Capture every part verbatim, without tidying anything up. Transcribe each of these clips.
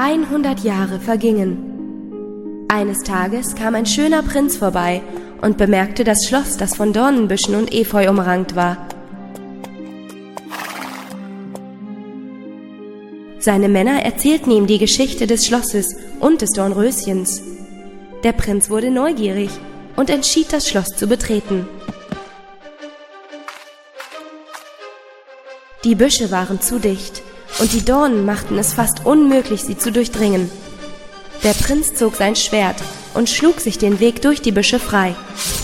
Hundert Jahre vergingen. Eines Tages kam ein schöner Prinz vorbei und bemerkte das Schloss, das von Dornenbüschen und Efeu umrankt war. Seine Männer erzählten ihm die Geschichte des Schlosses und des Dornröschens. Der Prinz wurde neugierig und entschied, das Schloss zu betreten. Die Büsche waren zu dicht und die Dornen machten es fast unmöglich, sie zu durchdringen. Der Prinz zog sein Schwert und schlug sich den Weg durch die Büsche frei.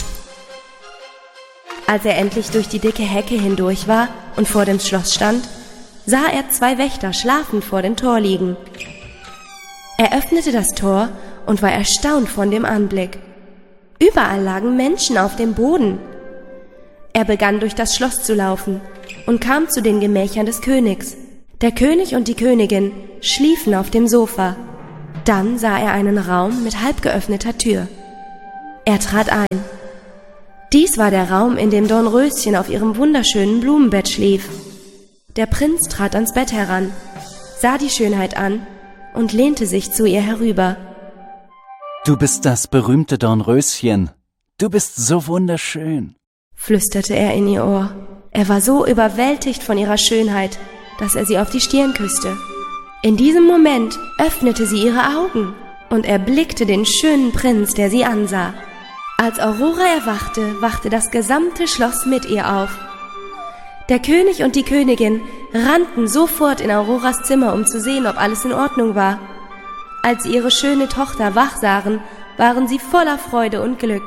Als er endlich durch die dicke Hecke hindurch war und vor dem Schloss stand, sah er zwei Wächter schlafend vor dem Tor liegen. Er öffnete das Tor und war erstaunt von dem Anblick. Überall lagen Menschen auf dem Boden. Er begann durch das Schloss zu laufen und kam zu den Gemächern des Königs. Der König und die Königin schliefen auf dem Sofa. Dann sah er einen Raum mit halb geöffneter Tür. Er trat ein. Dies war der Raum, in dem Dornröschen auf ihrem wunderschönen Blumenbett schlief. Der Prinz trat ans Bett heran, sah die Schönheit an und lehnte sich zu ihr herüber. »Du bist das berühmte Dornröschen. Du bist so wunderschön«, flüsterte er in ihr Ohr. Er war so überwältigt von ihrer Schönheit, dass er sie auf die Stirn küsste. In diesem Moment öffnete sie ihre Augen und erblickte den schönen Prinz, der sie ansah. Als Aurora erwachte, wachte das gesamte Schloss mit ihr auf. Der König und die Königin rannten sofort in Auroras Zimmer, um zu sehen, ob alles in Ordnung war. Als sie ihre schöne Tochter wach sahen, waren sie voller Freude und Glück.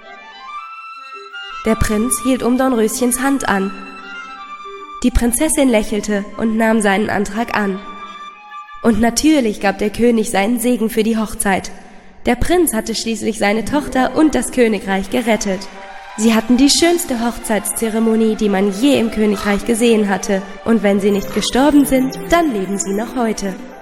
Der Prinz hielt um Dornröschens Hand an. Die Prinzessin lächelte und nahm seinen Antrag an. Und natürlich gab der König seinen Segen für die Hochzeit. Der Prinz hatte schließlich seine Tochter und das Königreich gerettet. Sie hatten die schönste Hochzeitszeremonie, die man je im Königreich gesehen hatte. Und wenn sie nicht gestorben sind, dann leben sie noch heute.